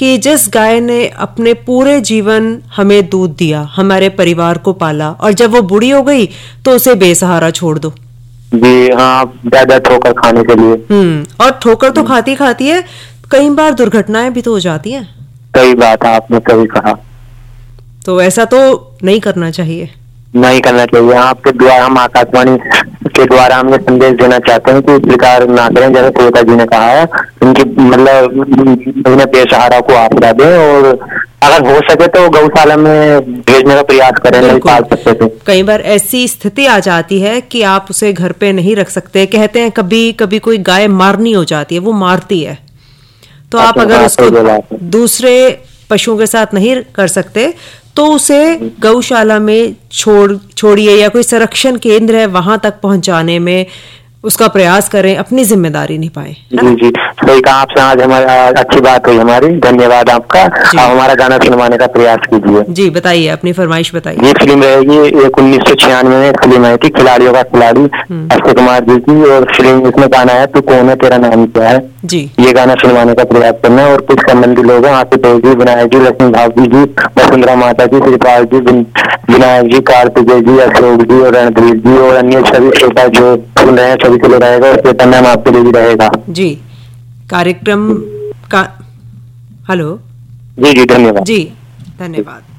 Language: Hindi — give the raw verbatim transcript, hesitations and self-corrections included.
कि जिस गाय ने अपने पूरे जीवन हमें दूध दिया, हमारे परिवार को पाला, और जब वो बूढ़ी हो गई तो उसे बेसहारा छोड़ दो। जी हाँ, ज्यादा ठोकर खाने के लिए। हम्म और ठोकर तो खाती खाती है, कई बार दुर्घटनाएं भी तो हो जाती हैं। सही बात है, आपने सही कहा। तो ऐसा तो नहीं करना चाहिए। नहीं करना चाहिए। आपके द्वारा, हम आकाशवाणी के द्वारा हम ये संदेश देना चाहते हैं कि इस प्रकार ना करें, जैसे श्वेता जी ने कहा है। उनकी मतलब उन्हें बेसहारा को आसरा दें, और अगर हो सके तो गौशाला में भेजने का प्रयास करें, नहीं पाल सकते थे। कई बार ऐसी स्थिति आ जाती है कि आप उसे घर पे नहीं रख सकते। कहते हैं कभी कभी कोई गाय मारनी हो जाती है, वो मारती है, तो आप अगर उसको दूसरे पशुओं के साथ नहीं कर सकते तो उसे गौशाला में छोड़ छोड़िए, या कोई संरक्षण केंद्र है वहां तक पहुंचाने में उसका प्रयास करें, अपनी जिम्मेदारी निभाएं। जी जी, सही कहा आपसे। आज हमारा अच्छी बात हुई हमारी, धन्यवाद आपका। आप हमारा गाना सुनवाने का प्रयास कीजिए। जी बताइए, अपनी फरमाइश बताइए। ये फिल्म रहेगी एक उन्नीस सौ छियानवे में फिल्म आई थी, खिलाड़ियों का खिलाड़ी, अक्षय कुमार जी की, और फिल्म इसमें गाना है तू कौन है तेरा नाम क्या है जी। ये गाना सुनवाने का प्रयास करना है। और कुछ संबंधी लोग हैं, आशुतोष जी, विनायक जी, लक्ष्मी भाभी जी, वसुंधरा माता जी, श्रीपाल जी, विनायक जी, कार्तिकेय जी, अशोक जी और रणधीर जी और अन्य सभी श्रोता जो सुन रहे हैं सभी के लिए रहेगा, और श्वेता मैम आपके लिए भी रहेगा। जी, कार्यक्रम का हेलो। जी जी, धन्यवाद। जी धन्यवाद।